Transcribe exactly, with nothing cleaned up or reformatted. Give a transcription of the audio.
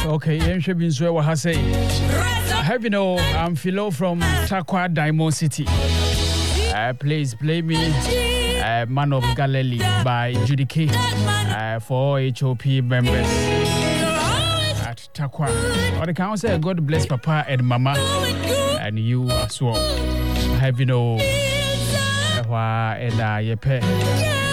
Okay, you should be sure what I say. Have you know, I'm Philo from Takwa Diamond City. Uh, please play me uh, Man of Galilee by Judy K uh, for H O P members at Takwa. Or the council, God bless Papa and Mama and you as well. Have you know, uh, and uh, your pet.